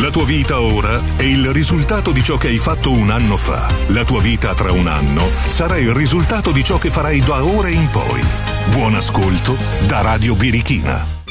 La tua vita ora è il risultato di ciò che hai fatto un anno fa. La tua vita tra un anno sarà il risultato di ciò che farai da ora in poi. Buon ascolto da Radio Birichina.